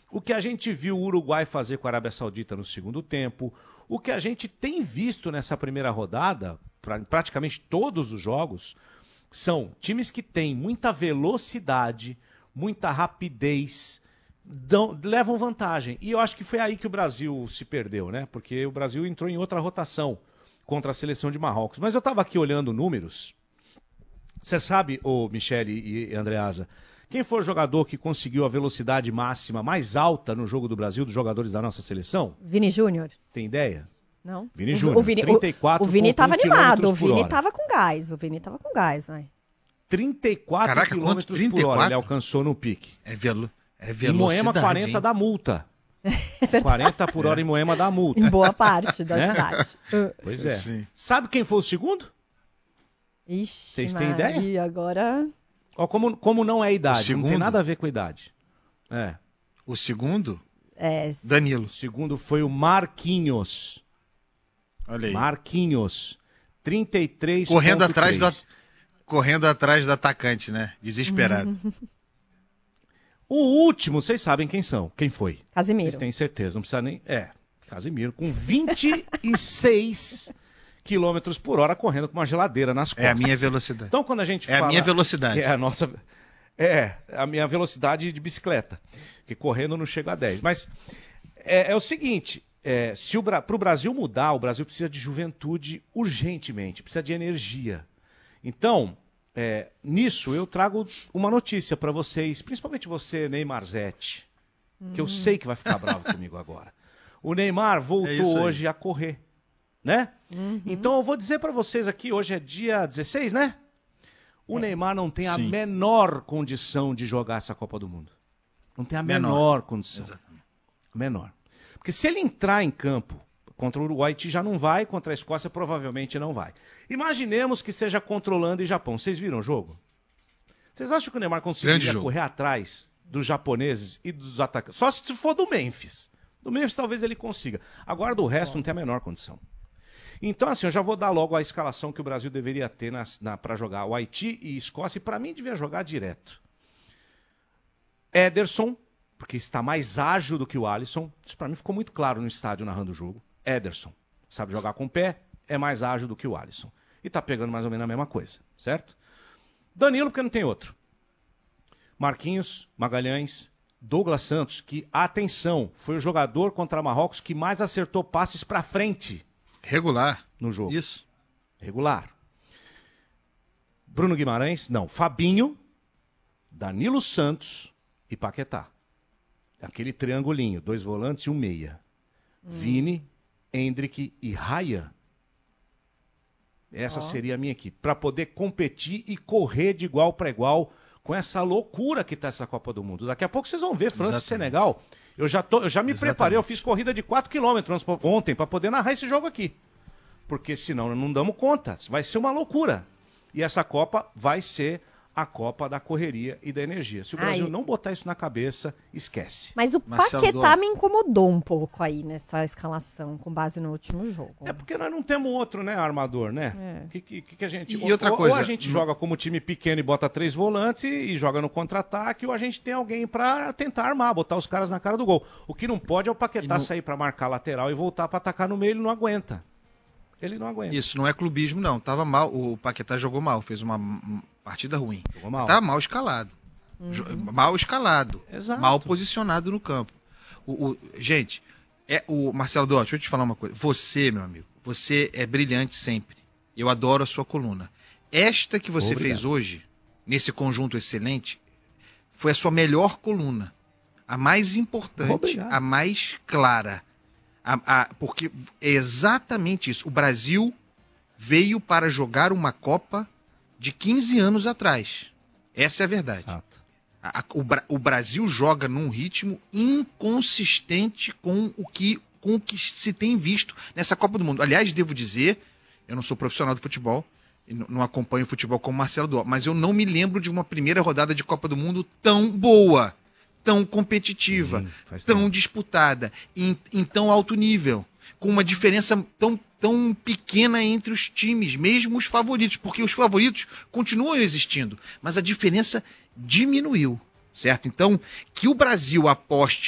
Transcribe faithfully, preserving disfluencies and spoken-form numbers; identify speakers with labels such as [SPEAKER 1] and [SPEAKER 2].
[SPEAKER 1] o que a gente viu o Uruguai fazer com a Arábia Saudita no segundo tempo, o que a gente tem visto nessa primeira rodada, pra, praticamente todos os jogos, são times que têm muita velocidade, muita rapidez, dão, levam vantagem. E eu acho que foi aí que o Brasil se perdeu, né? Porque o Brasil entrou em outra rotação contra a seleção de Marrocos. Mas eu estava aqui olhando números. Você sabe, ô Michele e Andreasa, quem foi o jogador que conseguiu a velocidade máxima mais alta no jogo do Brasil, dos jogadores da nossa seleção?
[SPEAKER 2] Vini Júnior.
[SPEAKER 1] Tem ideia?
[SPEAKER 2] Não.
[SPEAKER 1] Vini Júnior,
[SPEAKER 2] o Vini,
[SPEAKER 1] trinta e quatro
[SPEAKER 2] o, o Vini tava animado, o Vini
[SPEAKER 1] hora.
[SPEAKER 2] tava com gás, o Vini tava com gás, vai.
[SPEAKER 1] trinta e quatro quilômetros por hora ele alcançou no pique.
[SPEAKER 3] É, velo, é velocidade.
[SPEAKER 1] Em Moema, quarenta hein? Da multa. É quarenta por hora é. Em Moema dá multa.
[SPEAKER 2] Em boa parte da
[SPEAKER 1] né?
[SPEAKER 2] cidade.
[SPEAKER 1] Pois é. Sim. Sabe quem foi o segundo?
[SPEAKER 2] Ixi,
[SPEAKER 1] vocês têm ideia?
[SPEAKER 2] E agora...
[SPEAKER 1] Ó, como, como não é idade, não tem nada a ver com idade. É.
[SPEAKER 3] O segundo?
[SPEAKER 2] É.
[SPEAKER 3] Danilo.
[SPEAKER 1] O segundo foi o Marquinhos.
[SPEAKER 3] Olha aí.
[SPEAKER 1] Marquinhos. trinta e três
[SPEAKER 3] correndo atrás do correndo atrás do atacante, né? Desesperado.
[SPEAKER 1] O último, vocês sabem quem são. Quem foi?
[SPEAKER 2] Casimiro.
[SPEAKER 1] Vocês têm certeza, não precisa nem... É, Casimiro, com vinte e seis quilômetros por hora correndo com uma geladeira nas costas.
[SPEAKER 3] É a minha velocidade.
[SPEAKER 1] Então, quando a gente
[SPEAKER 3] é
[SPEAKER 1] fala...
[SPEAKER 3] É a minha velocidade.
[SPEAKER 1] É a nossa... É, a minha velocidade de bicicleta. Que correndo não chega a dez. Mas é, é o seguinte... É, se o para o Brasil mudar, o Brasil precisa de juventude urgentemente, precisa de energia. Então, é, nisso eu trago uma notícia para vocês, principalmente você, Neymarzete, hum. que eu sei que vai ficar bravo comigo agora. O Neymar voltou é hoje a correr, né?
[SPEAKER 2] Uhum.
[SPEAKER 1] Então eu vou dizer para vocês aqui, hoje é dia dezesseis, né? O é. Neymar não tem Sim. a menor condição de jogar essa Copa do Mundo. Não tem a menor, menor condição.
[SPEAKER 3] Exatamente.
[SPEAKER 1] Menor. Porque se ele entrar em campo contra o Uruguai, já não vai, contra a Escócia provavelmente não vai. Imaginemos que seja contra Holanda e Japão. Vocês viram o jogo? Vocês acham que o Neymar conseguiria correr atrás dos japoneses e dos atacantes? Só se for do Memphis. Do Memphis talvez ele consiga. Agora do resto não tem a menor condição. Então assim, eu já vou dar logo a escalação que o Brasil deveria ter na, na, para jogar o Haiti e Escócia, e para mim devia jogar direto. Ederson, porque está mais ágil do que o Alisson. Isso para mim ficou muito claro no estádio narrando o jogo. Ederson, sabe jogar com o pé, é mais ágil do que o Alisson. E tá pegando mais ou menos a mesma coisa, certo? Danilo, porque não tem outro. Marquinhos, Magalhães, Douglas Santos, que, atenção, foi o jogador contra Marrocos que mais acertou passes para frente.
[SPEAKER 3] Regular.
[SPEAKER 1] No jogo.
[SPEAKER 3] Isso.
[SPEAKER 1] Regular. Bruno Guimarães, não. Fabinho, Danilo Santos e Paquetá. Aquele triangulinho, dois volantes e um meia. Hum. Vini, Endrick e Ryan. Essa oh. seria a minha equipe. Para poder competir e correr de igual para igual com essa loucura que tá essa Copa do Mundo. Daqui a pouco vocês vão ver França Exatamente. E Senegal. Eu já, tô, eu já me Exatamente. preparei, eu fiz corrida de quatro quilômetros ontem para poder narrar esse jogo aqui. Porque senão não damos conta. Vai ser uma loucura. E essa Copa vai ser a Copa da correria e da energia. Se o Brasil Ai. não botar isso na cabeça, esquece.
[SPEAKER 2] Mas o Marcelo Paquetá Dom. me incomodou um pouco aí nessa escalação, com base no último jogo.
[SPEAKER 1] É porque nós não temos outro, né, armador, né?
[SPEAKER 2] É.
[SPEAKER 1] Que, que, que a gente,
[SPEAKER 3] e
[SPEAKER 1] ou,
[SPEAKER 3] outra coisa,
[SPEAKER 1] ou a gente não... joga como time pequeno e bota três volantes e, e joga no contra-ataque, ou a gente tem alguém pra tentar armar, botar os caras na cara do gol. O que não pode é o Paquetá não... sair pra marcar lateral e voltar pra atacar no meio, ele não aguenta. Ele não aguenta.
[SPEAKER 3] Isso, não é clubismo, não. Tava mal, o Paquetá jogou mal, fez uma partida ruim.
[SPEAKER 1] Jogou mal.
[SPEAKER 3] Tava mal escalado. Uhum. Mal escalado.
[SPEAKER 1] Exato.
[SPEAKER 3] Mal posicionado no campo. O, o, gente, é, o Marcelo Duarte, deixa eu te falar uma coisa. Você, meu amigo, você é brilhante sempre. Eu adoro a sua coluna. Esta que você Obrigado. fez hoje, nesse conjunto excelente, foi a sua melhor coluna. A mais importante, Obrigado. a mais clara. A, a, porque é exatamente isso. O Brasil veio para jogar uma Copa de quinze anos atrás. Essa é a verdade.
[SPEAKER 1] Exato.
[SPEAKER 3] A, a, o, o Brasil joga num ritmo inconsistente com o, que, com o que se tem visto nessa Copa do Mundo. Aliás, devo dizer, eu não sou profissional do futebol, não acompanho o futebol como Marcelo Duarte, mas eu não me lembro de uma primeira rodada de Copa do Mundo tão boa, tão competitiva, Sim, tão tempo. disputada, em, em tão alto nível, com uma diferença tão, tão pequena entre os times, mesmo os favoritos, porque os favoritos continuam existindo, mas a diferença diminuiu, certo? Então, que o Brasil aposte